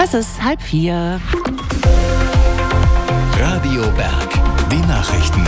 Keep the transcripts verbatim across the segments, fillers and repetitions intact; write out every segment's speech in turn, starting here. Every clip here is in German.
Es ist halb vier. Radio Berg, die Nachrichten.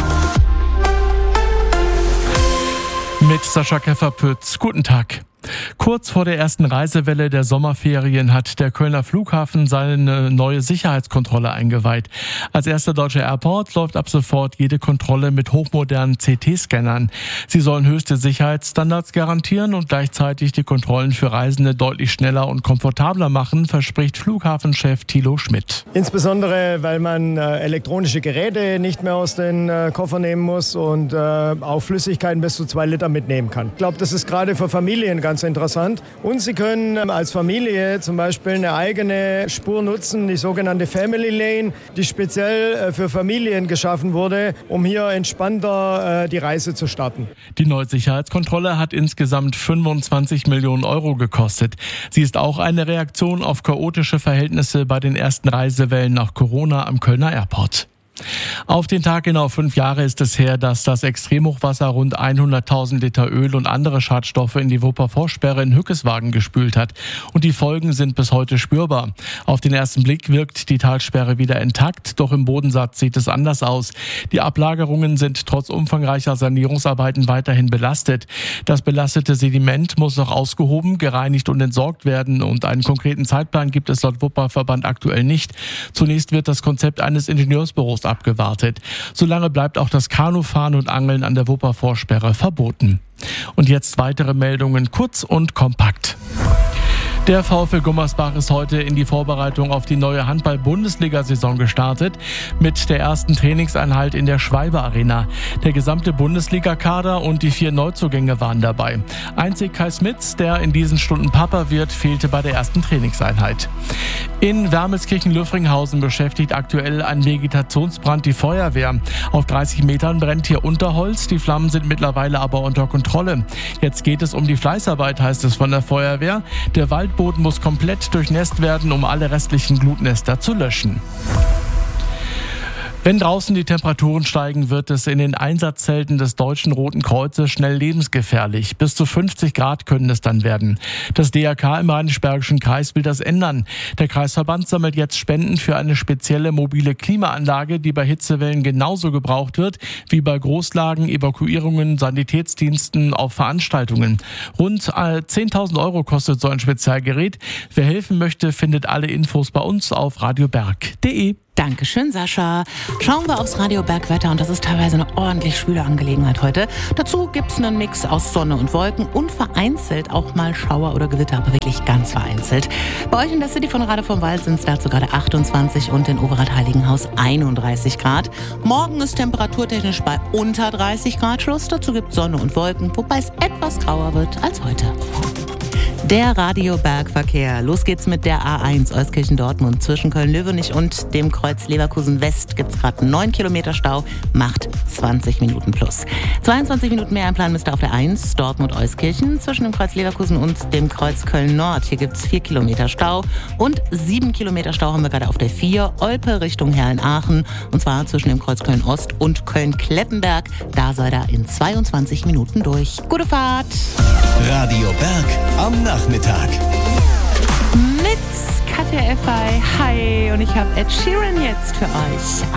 Mit Sascha Keffer-Pütz. Guten Tag. Kurz vor der ersten Reisewelle der Sommerferien hat der Kölner Flughafen seine neue Sicherheitskontrolle eingeweiht. Als erster deutscher Airport läuft ab sofort jede Kontrolle mit hochmodernen C T-Scannern. Sie sollen höchste Sicherheitsstandards garantieren und gleichzeitig die Kontrollen für Reisende deutlich schneller und komfortabler machen, verspricht Flughafenchef Thilo Schmidt. Insbesondere, weil man äh, elektronische Geräte nicht mehr aus den äh, Koffer nehmen muss und äh, auch Flüssigkeiten bis zu zwei Liter mitnehmen kann. Ich glaube, das ist gerade für Familien ganz interessant. Und Sie können als Familie zum Beispiel eine eigene Spur nutzen, die sogenannte Family Lane, die speziell für Familien geschaffen wurde, um hier entspannter die Reise zu starten. Die neue Sicherheitskontrolle hat insgesamt fünfundzwanzig Millionen Euro gekostet. Sie ist auch eine Reaktion auf chaotische Verhältnisse bei den ersten Reisewellen nach Corona am Kölner Airport. Auf den Tag genau fünf Jahre ist es her, dass das Extremhochwasser rund hunderttausend Liter Öl und andere Schadstoffe in die Wuppervorsperre in Hückeswagen gespült hat. Und die Folgen sind bis heute spürbar. Auf den ersten Blick wirkt die Talsperre wieder intakt, doch im Bodensatz sieht es anders aus. Die Ablagerungen sind trotz umfangreicher Sanierungsarbeiten weiterhin belastet. Das belastete Sediment muss noch ausgehoben, gereinigt und entsorgt werden. Und einen konkreten Zeitplan gibt es laut Wupperverband aktuell nicht. Zunächst wird das Konzept eines Ingenieursbüros abgewartet. Solange bleibt auch das Kanufahren und Angeln an der Wuppervorsperre verboten. Und jetzt weitere Meldungen, kurz und kompakt. Der VfL Gummersbach ist heute in die Vorbereitung auf die neue Handball-Bundesliga-Saison gestartet mit der ersten Trainingseinheit in der Schwalbe Arena. Der gesamte Bundesliga-Kader und die vier Neuzugänge waren dabei. Einzig Kai Smits, der in diesen Stunden Papa wird, fehlte bei der ersten Trainingseinheit. In Wermelskirchen-Lüffringhausen beschäftigt aktuell ein Vegetationsbrand die Feuerwehr. Auf dreißig Metern brennt hier Unterholz, die Flammen sind mittlerweile aber unter Kontrolle. Jetzt geht es um die Fleißarbeit, heißt es von der Feuerwehr. Der Waldboden muss komplett durchnässt werden, um alle restlichen Glutnester zu löschen. Wenn draußen die Temperaturen steigen, wird es in den Einsatzzelten des Deutschen Roten Kreuzes schnell lebensgefährlich. Bis zu fünfzig Grad können es dann werden. Das D R K im Rheinisch-Bergischen Kreis will das ändern. Der Kreisverband sammelt jetzt Spenden für eine spezielle mobile Klimaanlage, die bei Hitzewellen genauso gebraucht wird wie bei Großlagen, Evakuierungen, Sanitätsdiensten auf Veranstaltungen. Rund zehntausend Euro kostet so ein Spezialgerät. Wer helfen möchte, findet alle Infos bei uns auf radioberg punkt de. Dankeschön, Sascha. Schauen wir aufs Radio Bergwetter und das ist teilweise eine ordentlich schwüle Angelegenheit heute. Dazu gibt's einen Mix aus Sonne und Wolken und vereinzelt auch mal Schauer oder Gewitter, aber wirklich ganz vereinzelt. Bei euch in der City von Rade vom Wald sind es dazu gerade achtundzwanzig und in Overath-Heiligenhaus einunddreißig Grad. Morgen ist temperaturtechnisch bei unter dreißig Grad Schluss. Dazu gibt's Sonne und Wolken, wobei es etwas grauer wird als heute. Der Radio-Bergverkehr. Los geht's mit der A eins Euskirchen-Dortmund. Zwischen Köln-Löwenich und dem Kreuz Leverkusen-West gibt's gerade neun Kilometer Stau, macht zwanzig Minuten plus. zweiundzwanzig Minuten mehr einplanen müsst ihr auf der eins Dortmund-Euskirchen. Zwischen dem Kreuz Leverkusen und dem Kreuz Köln-Nord. Hier gibt's vier Kilometer Stau und sieben Kilometer Stau haben wir gerade auf der vier Olpe Richtung Herrn-Aachen. Und zwar zwischen dem Kreuz Köln-Ost und Köln-Kleppenberg. Da seid ihr in zweiundzwanzig Minuten durch. Gute Fahrt! Radio Berg am Nachmittag. Mit Katja Effay. Hi, und ich habe Ed Sheeran jetzt für euch.